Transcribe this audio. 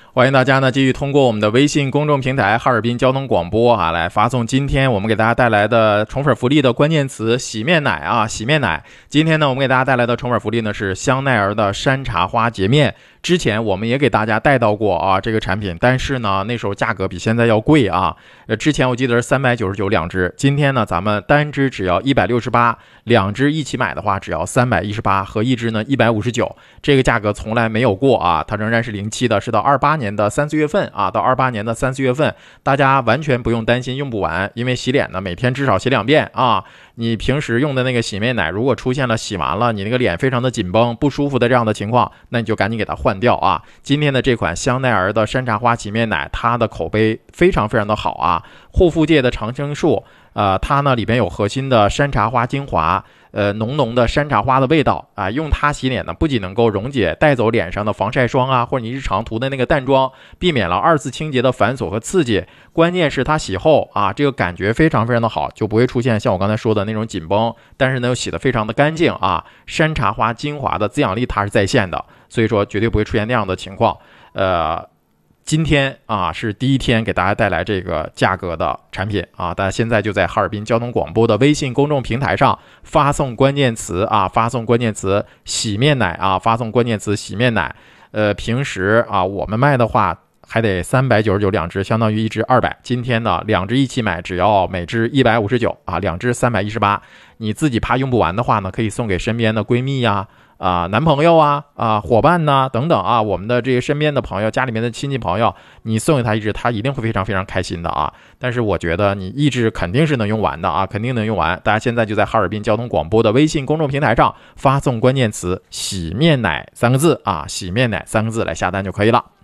欢迎大家呢继续通过我们的微信公众平台哈尔滨交通广播来发送今天我们给大家带来的宠粉福利的关键词洗面奶洗面奶。今天呢我们给大家带来的宠粉福利呢是香奈儿的山茶花洁面。之前我们也给大家带到过这个产品，但是呢那时候价格比现在要贵之前我记得是399两支，今天呢咱们单支只要168，两支一起买的话只要318，和一支呢159，这个价格从来没有过它仍然是零期的，是到28年的3、4月份到28年的3、4月份，大家完全不用担心用不完，因为洗脸呢每天至少洗2遍你平时用的那个洗面奶如果出现了洗完了你那个脸非常的紧绷不舒服的这样的情况，那你就赶紧给它换掉今天的这款香奈儿的山茶花洗面奶，它的口碑非常非常的好护肤界的长青树，它呢里边有核心的山茶花精华，浓浓的山茶花的味道用它洗脸呢，不仅能够溶解带走脸上的防晒霜或者你日常涂的那个淡妆，避免了2次清洁的繁琐和刺激，关键是它洗后这个感觉非常非常的好，就不会出现像我刚才说的那种紧绷，但是呢又洗得非常的干净山茶花精华的滋养力它是在线的，所以说绝对不会出现那样的情况。今天是第一天给大家带来这个价格的产品大家现在就在哈尔滨交通广播的微信公众平台上发送关键词发送关键词洗面奶发送关键词洗面奶。平时我们卖的话还得399两支，相当于一支200，今天呢两支一起买只要每支159两支318，你自己怕用不完的话呢，可以送给身边的闺蜜男朋友伙伴等等我们的这个身边的朋友，家里面的亲戚朋友，你送给他一支，他一定会非常非常开心的但是我觉得你一支肯定是能用完的肯定能用完。大家现在就在哈尔滨交通广播的微信公众平台上发送关键词洗面奶3个字洗面奶3个字来下单就可以了。